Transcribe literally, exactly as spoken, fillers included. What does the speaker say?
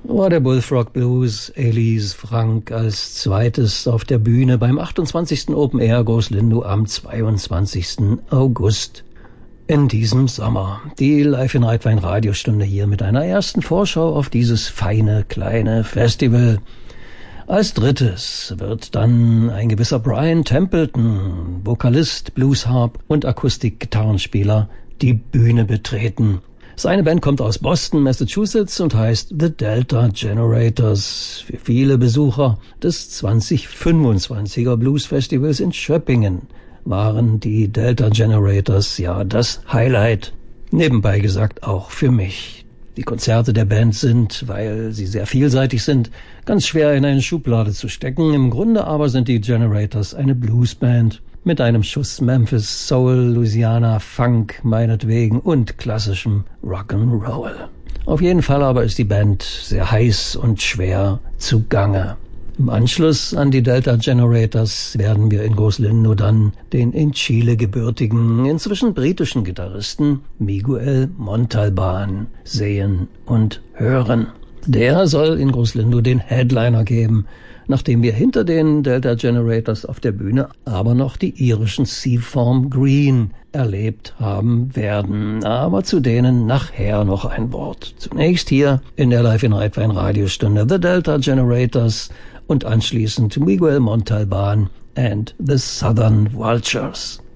war der Bullfrog Blues Elise Frank als zweites auf der Bühne beim achtundzwanzigsten Open Air Großlindow am zweiundzwanzigsten August in diesem Sommer. Die Live in Reit-Wein Radiostunde hier mit einer ersten Vorschau auf dieses feine kleine Festival. Als drittes wird dann ein gewisser Brian Templeton, Vokalist, Bluesharp und Akustik-Gitarrenspieler, die Bühne betreten. Seine Band kommt aus Boston, Massachusetts und heißt The Delta Generators. Für viele Besucher des zwanzig fünfundzwanziger Blues Festivals in Schöppingen waren die Delta Generators ja das Highlight. Nebenbei gesagt auch für mich. Die Konzerte der Band sind, weil sie sehr vielseitig sind, ganz schwer in eine Schublade zu stecken. Im Grunde aber sind die Generators eine Bluesband mit einem Schuss Memphis, Soul, Louisiana, Funk meinetwegen und klassischem Rock'n'Roll. Auf jeden Fall aber ist die Band sehr heiß und schwer zugange. Im Anschluss an die Delta Generators werden wir in Großlindow dann den in Chile gebürtigen, inzwischen britischen Gitarristen Miguel Montalban sehen und hören. Der soll in Großlindow den Headliner geben, nachdem wir hinter den Delta Generators auf der Bühne aber noch die irischen Seaform Green erlebt haben werden. Aber zu denen nachher noch ein Wort. Zunächst hier in der Live in Reit-Wein Radiostunde The Delta Generators und anschließend Miguel Montalban and the Southern Vultures.